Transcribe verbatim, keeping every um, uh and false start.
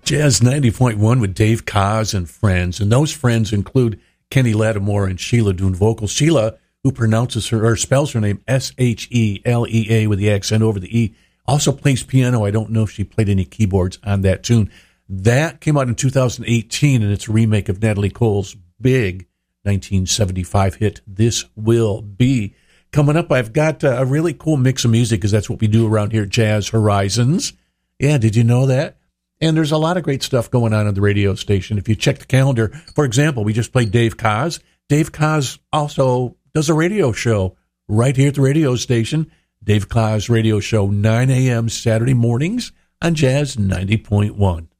Jazz ninety point one with Dave Koz and friends. And those friends include Kenny Lattimore and Sheila doing vocals. Sheila, who pronounces her or spells her name S H E L E A with the accent over the E, also plays piano. I don't know if she played any keyboards on that tune. That came out in two thousand eighteen, and it's a remake of Natalie Cole's big nineteen seventy-five hit, This Will Be. Coming up, I've got a really cool mix of music, because that's what we do around here at Jazz Horizons. Yeah, did you know that? And there's a lot of great stuff going on on the radio station. If you check the calendar, for example, we just played Dave Koz. Dave Koz also does a radio show right here at the radio station. Dave Koz radio show, nine a.m. Saturday mornings on Jazz ninety point one.